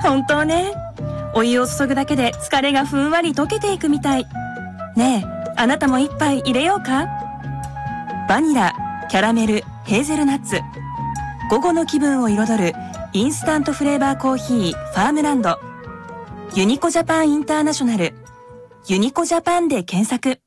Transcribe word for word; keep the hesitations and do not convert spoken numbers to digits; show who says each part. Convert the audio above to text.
Speaker 1: 本当ね。お湯を注ぐだけで疲れがふんわり溶けていくみたい。ねえ、あなたも一杯入れようか。バニラ、キャラメル、ヘーゼルナッツ。午後の気分を彩るインスタントフレーバーコーヒーファームランド。ユニコジャパンインターナショナル。ユニコジャパンで検索。